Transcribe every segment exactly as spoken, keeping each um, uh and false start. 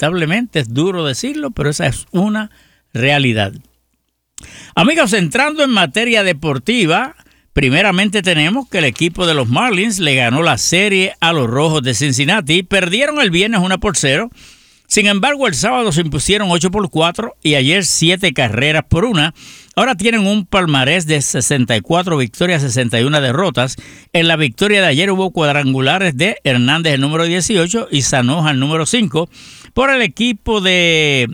lamentablemente es duro decirlo, pero esa es una realidad. Amigos, entrando en materia deportiva, primeramente tenemos que el equipo de los Marlins le ganó la serie a los Rojos de Cincinnati. Perdieron el viernes uno por cero. Sin embargo, el sábado se impusieron ocho por cuatro y ayer siete carreras por una. Ahora tienen un palmarés de sesenta y cuatro victorias, sesenta y una derrotas. En la victoria de ayer hubo cuadrangulares de Hernández, el número dieciocho, y Zanoja, el número cinco. Por el equipo de,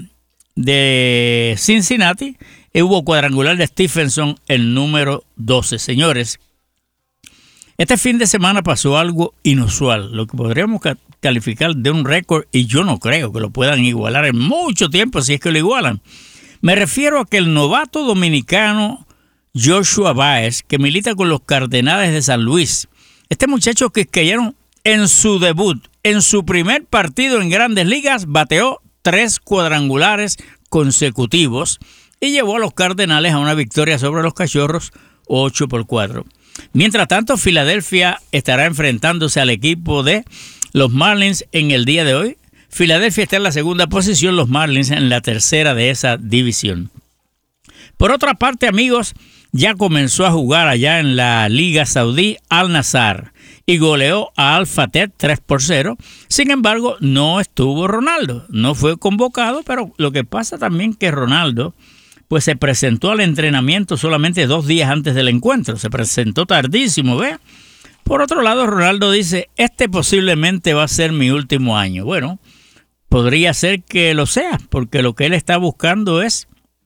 de Cincinnati, hubo cuadrangular de Stephenson, el número doce. Señores, este fin de semana pasó algo inusual, lo que podríamos calificar de un récord, y yo no creo que lo puedan igualar en mucho tiempo si es que lo igualan. Me refiero a que el novato dominicano Joshua Báez, que milita con los Cardenales de San Luis, este muchacho que cayeron en su debut, en su primer partido en Grandes Ligas, bateó tres cuadrangulares consecutivos y llevó a los Cardenales a una victoria sobre los Cachorros ocho por cuatro. Mientras tanto, Filadelfia estará enfrentándose al equipo de los Marlins en el día de hoy. Filadelfia está en la segunda posición, los Marlins en la tercera de esa división. Por otra parte, amigos, ya comenzó a jugar allá en la Liga Saudí Al-Nassr y goleó a Al-Fateh tres por cero. Sin embargo, no estuvo Ronaldo, no fue convocado, pero lo que pasa también que Ronaldo pues se presentó al entrenamiento solamente dos días antes del encuentro, se presentó tardísimo, ¿ve? Por otro lado, Ronaldo dice, este posiblemente va a ser mi último año. Bueno, podría ser que lo sea, porque lo que él está buscando es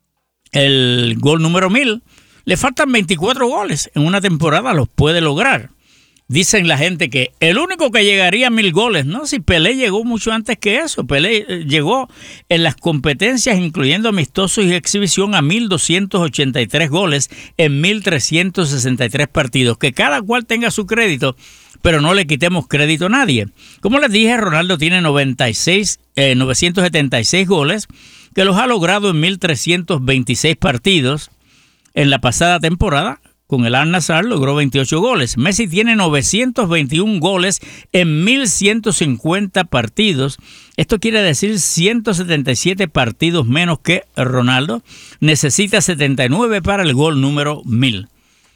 el gol número mil. Le faltan veinticuatro goles en una temporada, los puede lograr. Dicen la gente que el único que llegaría a mil goles, no, si Pelé llegó mucho antes que eso. Pelé llegó en las competencias, incluyendo amistosos y exhibición, a mil doscientos ochenta y tres goles en mil trescientos sesenta y tres partidos. Que cada cual tenga su crédito, pero no le quitemos crédito a nadie. Como les dije, Ronaldo tiene noventa y seis, eh, novecientos setenta y seis goles, que los ha logrado en mil trescientos veintiséis partidos. En la pasada temporada, con el Al-Nassr logró veintiocho goles. Messi tiene novecientos veintiún goles en mil ciento cincuenta partidos. Esto quiere decir ciento setenta y siete partidos menos que Ronaldo. Necesita setenta y nueve para el gol número mil.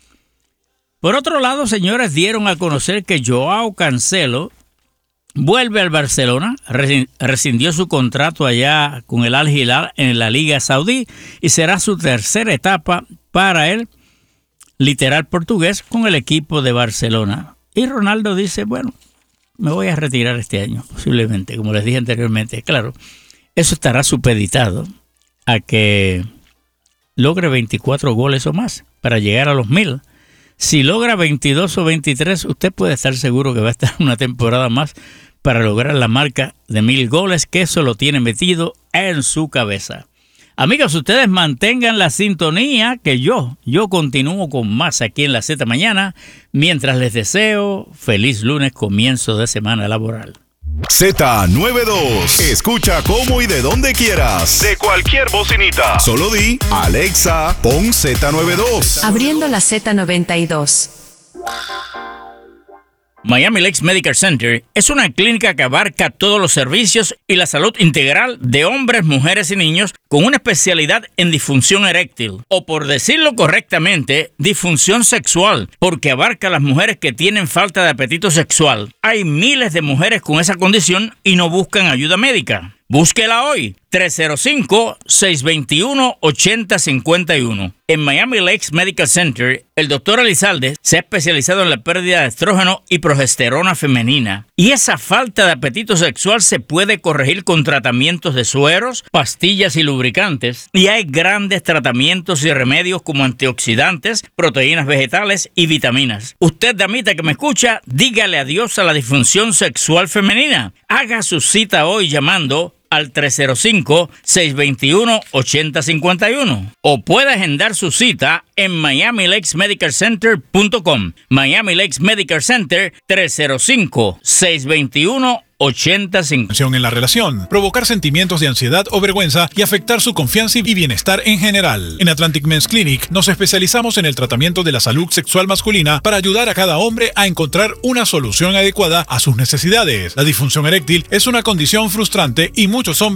Por otro lado, señores, dieron a conocer que Joao Cancelo vuelve al Barcelona, rescindió su contrato allá con el Al-Hilal en la Liga Saudí y será su tercera etapa para él, literal portugués, con el equipo de Barcelona. Y Ronaldo dice, bueno, me voy a retirar este año, posiblemente, como les dije anteriormente. Claro, eso estará supeditado a que logre veinticuatro goles o más para llegar a los mil. Si logra veintidós o veintitrés, usted puede estar seguro que va a estar una temporada más para lograr la marca de mil goles, que eso lo tiene metido en su cabeza. Amigos, ustedes mantengan la sintonía, que yo, yo continúo con más aquí en la Z Mañana, mientras les deseo feliz lunes, comienzo de semana laboral. Z noventa y dos. Escucha cómo y de donde quieras. De cualquier bocinita. Solo di, Alexa, pon Z noventa y dos. Abriendo la Z noventa y dos. Miami Lakes Medical Center es una clínica que abarca todos los servicios y la salud integral de hombres, mujeres y niños con una especialidad en disfunción eréctil, o por decirlo correctamente, disfunción sexual, porque abarca a las mujeres que tienen falta de apetito sexual. Hay miles de mujeres con esa condición y no buscan ayuda médica. Búsquela hoy, tres cero cinco, seis dos uno, ocho cero cinco uno. En Miami Lakes Medical Center, el doctor Elizalde se ha especializado en la pérdida de estrógeno y progesterona femenina. Y esa falta de apetito sexual se puede corregir con tratamientos de sueros, pastillas y lubricantes. Y hay grandes tratamientos y remedios como antioxidantes, proteínas vegetales y vitaminas. Usted, damita que me escucha, dígale adiós a la disfunción sexual femenina. Haga su cita hoy llamando al tres cero cinco, seis dos uno, ocho cero cinco uno o puede agendar su cita en miami lakes medical center punto com. Miami Lakes Medical Center, tres cero cinco, seis dos uno, ocho cero cinco uno. En la relación, provocar sentimientos de ansiedad o vergüenza y afectar su confianza y bienestar en general. En Atlantic Men's Clinic nos especializamos en el tratamiento de la salud sexual masculina para ayudar a cada hombre a encontrar una solución adecuada a sus necesidades. La disfunción eréctil es una condición frustrante y muchos hombres